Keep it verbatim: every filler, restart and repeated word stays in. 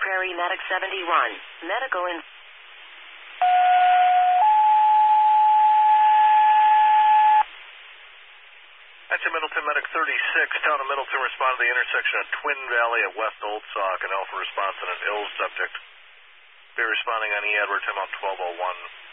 Prairie Medic seventy-one. Medical in... That's your Middleton Medic thirty-six. Town of Middleton respond to the intersection of Twin Valley at West Old Sauk. An Alpha response on an ill subject. Be responding on E. Edward, time out twelve oh one.